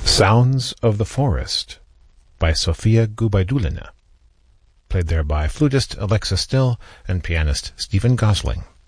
Sounds of the Forest by Sofia Gubaidulina, played there by flutist Alexa Still and pianist Stephen Gosling.